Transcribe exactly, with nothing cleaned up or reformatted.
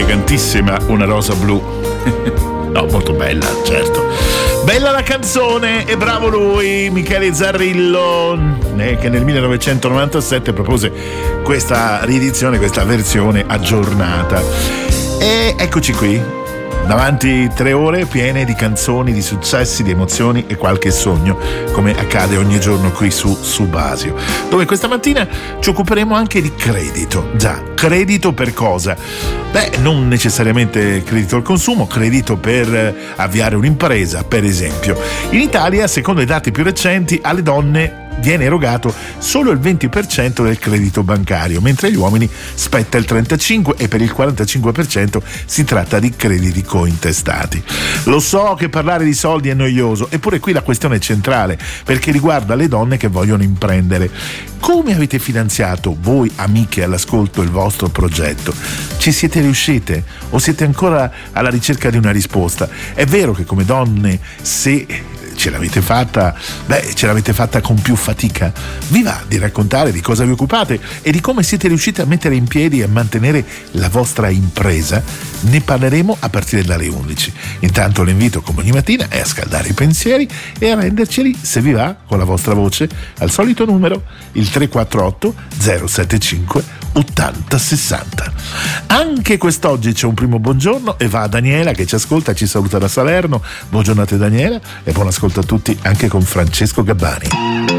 elegantissima Una rosa blu. No, molto bella, certo. Bella la canzone e bravo lui, Michele Zarrillo, eh, che nel millenovecentonovantasette propose questa riedizione, questa versione aggiornata. E eccoci qui, davanti tre ore piene di canzoni, di successi, di emozioni e qualche sogno, come accade ogni giorno qui su Subasio, dove questa mattina ci occuperemo anche di credito. Già, credito per cosa? Beh, non necessariamente credito al consumo, credito per avviare un'impresa, per esempio. In Italia, secondo i dati più recenti, alle donne viene erogato solo il venti per cento del credito bancario, mentre agli uomini spetta il trentacinque per cento e per il quarantacinque per cento si tratta di crediti cointestati. Lo so che parlare di soldi è noioso, eppure qui la questione è centrale, perché riguarda le donne che vogliono imprendere. Come avete finanziato voi, amiche all'ascolto, il vostro progetto? Ci siete riuscite? O siete ancora alla ricerca di una risposta? È vero che come donne, se ce l'avete fatta, beh, ce l'avete fatta con più fatica. Vi va di raccontare di cosa vi occupate e di come siete riusciti a mettere in piedi e a mantenere la vostra impresa? Ne parleremo a partire dalle undici. Intanto l'invito, come ogni mattina, è a scaldare i pensieri e a renderceli, se vi va, con la vostra voce, al solito numero, il tre quattro otto zero sette cinque ottanta sessanta. Anche quest'oggi c'è un primo buongiorno e va a Daniela che ci ascolta e ci saluta da Salerno. Buongiorno a te Daniela e buon ascolto a tutti anche con Francesco Gabbani.